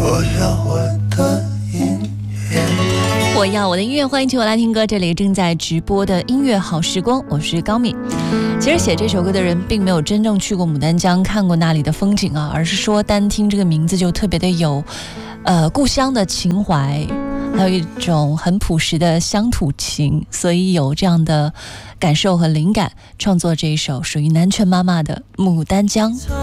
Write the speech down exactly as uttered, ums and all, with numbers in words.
我要我的音乐， 我要我的音乐，欢迎请我来听歌。这里正在直播的音乐好时光，我是高敏。其实写这首歌的人并没有真正去过牡丹江，看过那里的风景啊，而是说单听这个名字就特别的有，呃，故乡的情怀，还有一种很朴实的乡土情，所以有这样的感受和灵感，创作这一首属于南拳妈妈的《牡丹江》。